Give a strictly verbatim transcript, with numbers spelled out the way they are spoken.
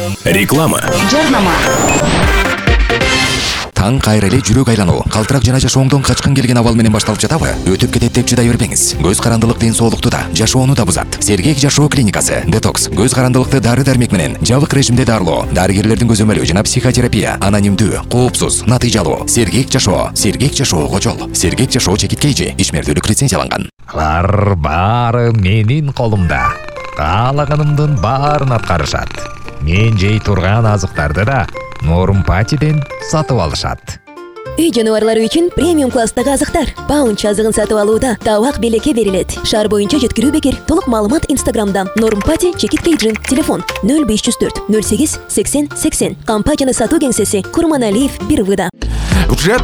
Реклама. Жарнама. Таң кайра эле жүрөк айлануу, калтырак жана жашооңдон качкын келген абал менен башталып жатабы? Өтүп кетет деп чыдай бербеңиз. Көз карандылык ден соолукту да, жашоону да бузат. Сергек жашоо клиникасы. Детокс, көз карандылыкты дары-дармек менен жабык режимде дарылоо, дарыгерлердин көзөмөлү жана психотерапия, анонимдүү, коопсуз, натыйжалуу. Сергек жашоо, Сергек жашоого жол. Сергек жашоо чекиткейчи, ишмердүүлүк лицензияланган. Алар баары менин колумда. Каалаганымдын баарын аткарышат. Мен жей турган азыктарды да Нормпатиден сатып алышат. Үй жаныбарлары үчүн премиум класстагы азыктар. Паунч азыгын сатып алууда табак белекке берилет. Шаар боюнча жеткирүү бекер. Толук маалымат Инстаграмдан. Нормпати чекит кейджин. Телефон нөл беш жүз төрт нөл сегиз сексен сексен. Компанияны сатуу кеңсеси Курманалиев бир выда. Уже